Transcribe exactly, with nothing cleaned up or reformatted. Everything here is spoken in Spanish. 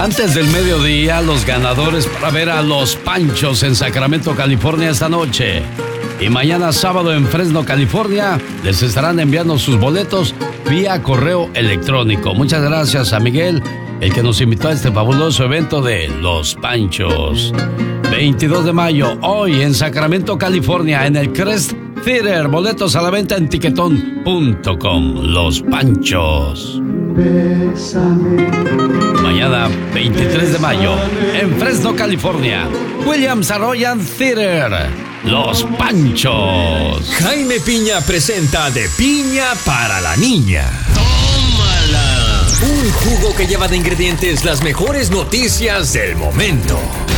Antes del mediodía, los ganadores para ver a Los Panchos en Sacramento, California esta noche. Y mañana sábado en Fresno, California, les estarán enviando sus boletos vía correo electrónico. Muchas gracias a Miguel, el que nos invitó a este fabuloso evento de Los Panchos. veintidós de mayo, hoy en Sacramento, California, en el Crest Theater. Boletos a la venta en tiquetón punto com. Los Panchos. Bésame. Mañana, veintitrés de mayo, en Fresno, California, Williams Arroyan Theater. Los Panchos. Jaime Piña presenta De Piña para la Niña. ¡Tómala! Un jugo que lleva de ingredientes las mejores noticias del momento.